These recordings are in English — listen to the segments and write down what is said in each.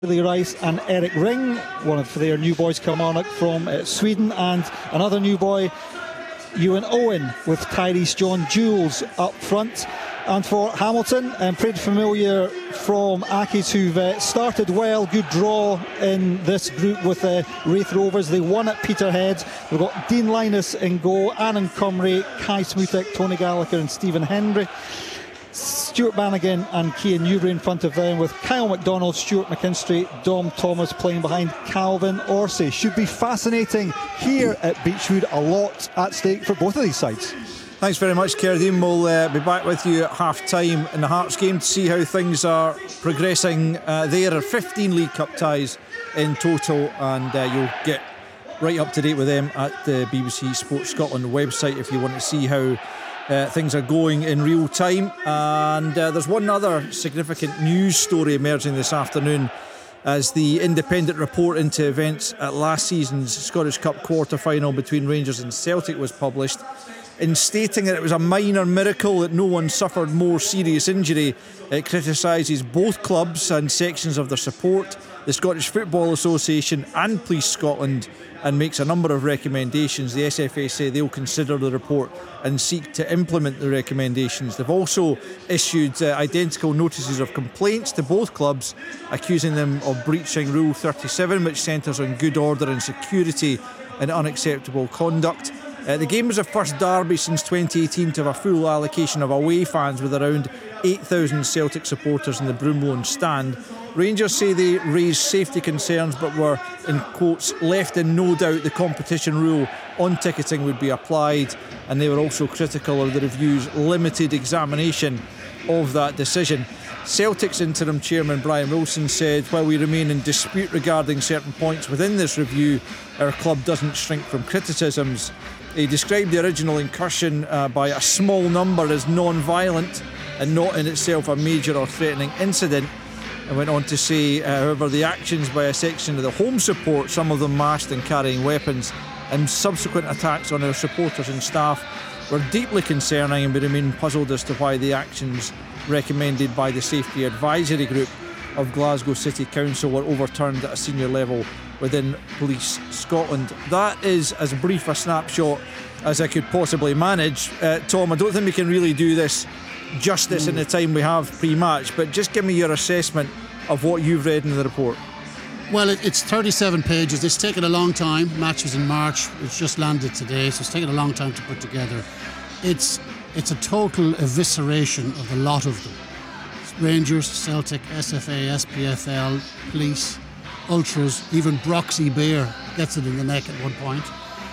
Billy Rice and Eric Ring, one of their new boys, Kilmarnock from Sweden, and another new boy, Ewan Owen, with Tyrese John Jules up front. And for Hamilton, pretty familiar from Accies, who've started well, good draw in this group with Raith Rovers. They won at Peterhead. We've got Dean Linus in goal, Aaron Cumry, Kai Smutek, Tony Gallagher and Stephen Hendry. Stuart Bannigan and Cian Newbury in front of them, with Kyle McDonald, Stuart McKinstry, Dom Thomas playing behind Calvin Orsay. Should be fascinating here at Beechwood. A lot at stake for both of these sides. Thanks very much, Cerdine. We'll be back with you at half time in the Hearts game to see how things are progressing. There are 15 League Cup ties in total, and you'll get right up to date with them at the BBC Sports Scotland website if you want to see how things are going in real time. And there's one other significant news story emerging this afternoon as the independent report into events at last season's Scottish Cup quarter-final between Rangers and Celtic was published. In stating that it was a minor miracle that no one suffered more serious injury, it criticises both clubs and sections of their support, the Scottish Football Association and Police Scotland, and makes a number of recommendations. The SFA say they'll consider the report and seek to implement the recommendations. They've also issued identical notices of complaints to both clubs, accusing them of breaching Rule 37, which centres on good order and security and unacceptable conduct. The game was the first derby since 2018 to have a full allocation of away fans, with around 8,000 Celtic supporters in the Broomloan stand. Rangers say they raised safety concerns but were, in quotes, left in no doubt the competition rule on ticketing would be applied, and they were also critical of the review's limited examination of that decision. Celtic's interim chairman Brian Wilson said, while we remain in dispute regarding certain points within this review, our club doesn't shrink from criticisms. He described the original incursion by a small number as non-violent and not in itself a major or threatening incident, and went on to say, however, the actions by a section of the home support, some of them masked and carrying weapons, and subsequent attacks on our supporters and staff were deeply concerning, and we remain puzzled as to why the actions recommended by the Safety Advisory Group of Glasgow City Council were overturned at a senior level within Police Scotland. That is as brief a snapshot as I could possibly manage. Tom, I don't think we can really do this justice in the time we have pre-match, but just give me your assessment of what you've read in the report. Well, it's 37 pages. It's taken a long time. Match was in March. It's just landed today, so it's taken a long time to put together. It's a total evisceration of a lot of them. Rangers, Celtic, SFA, SPFL, Police, Ultras, even Broxy Bear gets it in the neck at one point.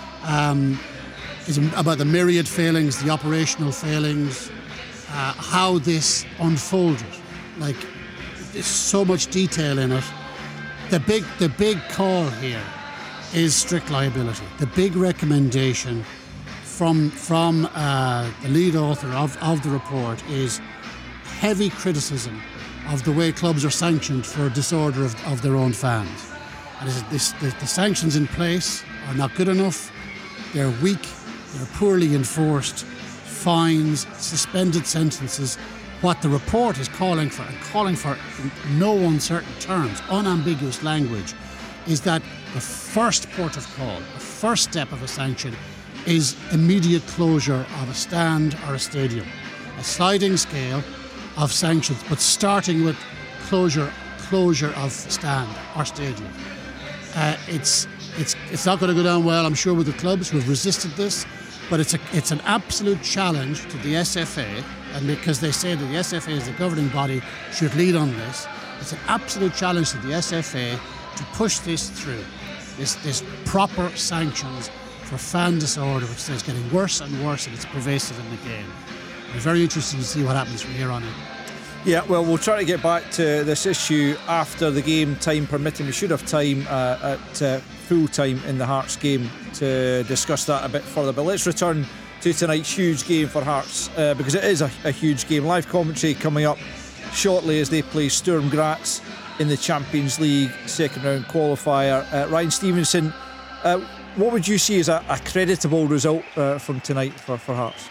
It's about the myriad failings, the operational failings, how this unfolded. Like, there's so much detail in it. The big call here is strict liability. The big recommendation from the lead author of the report is heavy criticism of the way clubs are sanctioned for disorder of their own fans. And the sanctions in place are not good enough, they're weak, they're poorly enforced, fines, suspended sentences. What the report is calling for, and calling for in no uncertain terms, unambiguous language, is that the first port of call, the first step of a sanction, is immediate closure of a stand or a stadium. A sliding scale of sanctions, but starting with closure of stand or stadium. It's not going to go down well, I'm sure, with the clubs who have resisted this, but it's an absolute challenge to the SFA, and because they say that the SFA as the governing body should lead on this, it's an absolute challenge to the SFA to push this through, this proper sanctions for fan disorder, which is getting worse and worse, and it's pervasive in the game. We're very interested to see what happens from here on in. Yeah, well, we'll try to get back to this issue after the game, time permitting. We should have time at full time in the Hearts game to discuss that a bit further. But let's return to tonight's huge game for Hearts, because it is a huge game. Live commentary coming up shortly as they play Sturm Graz in the Champions League second round qualifier. Ryan Stevenson, what would you see as a creditable result from tonight for Hearts?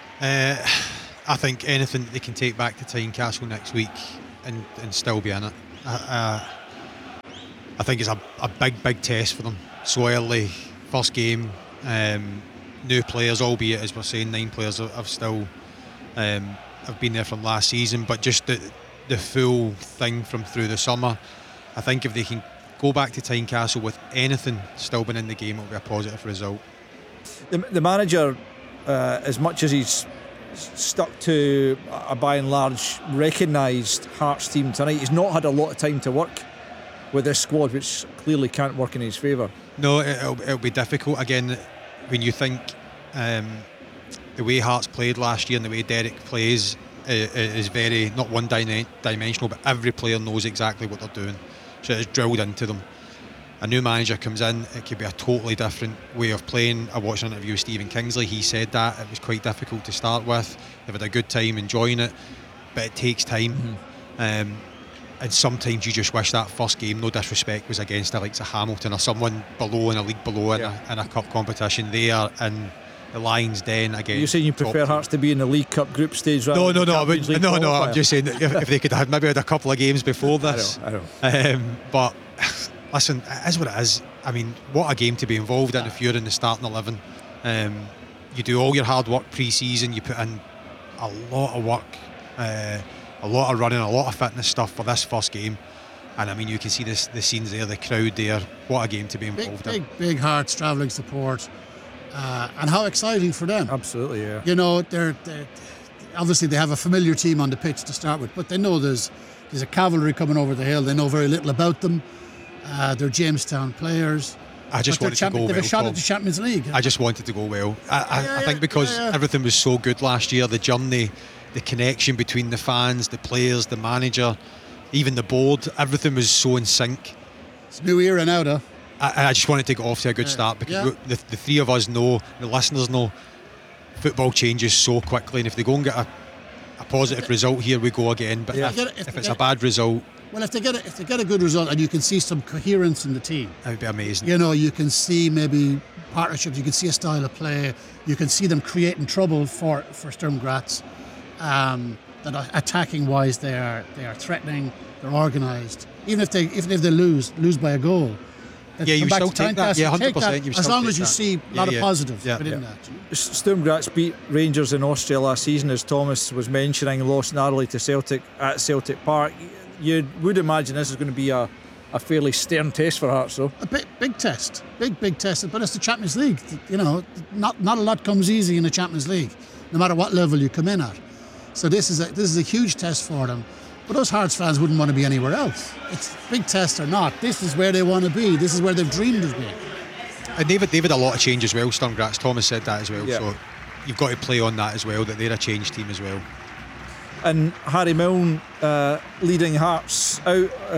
I think anything that they can take back to Tynecastle next week and still be in it. I think it's a big test for them so early. First game, new players, albeit as we're saying 9 players have still have been there from last season, but just the full thing from through the summer. I think if they can go back to Tynecastle with anything still been in the game, it'll be a positive result. The manager, as much as he's stuck to a by and large recognised Hearts team tonight, he's not had a lot of time to work with this squad, which clearly can't work in his favour. No, it'll be difficult. Again, when you think the way Hearts played last year and the way Derek plays is very, not one-dimensional, but every player knows exactly what they're doing. So it's drilled into them. A new manager comes in, it could be a totally different way of playing. I watched an interview with Stephen Kingsley, he said that it was quite difficult to start with. They've had a good time enjoying it, but it takes time. And sometimes you just wish that first game, no disrespect, was against the likes of Hamilton or someone below in a league below in a cup competition. They are in the Lions' Den again. You're saying you prefer Hearts to be in the League Cup group stage rather than the Champions League qualifier? I'm just saying that if they could have maybe had a couple of games before this. I know. But listen, it is what it is. I mean, what a game to be involved in if you're in the starting 11. You do all your hard work pre-season, you put in a lot of work, a lot of running, a lot of fitness stuff for this first game. And I mean, you can see the scenes there, the crowd there. What a game to be involved in. Big Hearts travelling support. And how exciting for them. Absolutely, yeah. You know, they're obviously they have a familiar team on the pitch to start with, but they know there's a cavalry coming over the hill. They know very little about them. They're Jamestown players. I just wanted to go well. They've a shot at the Champions League. I just wanted to go well. I think because everything was so good last year, the journey, the connection between the fans, the players, the manager, even the board, everything was so in sync. It's a new era now, though. I just wanted to get off to a good start because the three of us know, the listeners know, football changes so quickly, and if they go and get a positive result, here we go again. But if it's a bad result, well, if they get a good result and you can see some coherence in the team, that would be amazing. You know, you can see maybe partnerships, you can see a style of play, you can see them creating trouble for Sturm Graz. That attacking wise, they are threatening, they're organised. Even if they lose by a goal. You still take that. Yeah, 100%. As long as you see a lot of positives within that. Sturm Graz beat Rangers in Austria last season, as Thomas was mentioning, lost narrowly to Celtic at Celtic Park. You would imagine this is going to be a fairly stern test for Hearts, though. A big test, big test. But it's the Champions League. You know, not a lot comes easy in the Champions League, no matter what level you come in at. So this is a huge test for them. But those Hearts fans wouldn't want to be anywhere else. It's big test or not. This is where they want to be. This is where they've dreamed of being. And they've had a lot of change as well, Sturm Graz. Thomas said that as well. Yeah. So you've got to play on that as well, that they're a change team as well. And Harry Milne leading Hearts out